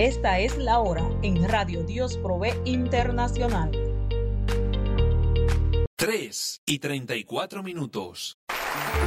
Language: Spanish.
Esta es la hora en Radio Dios Provee Internacional. 3:34.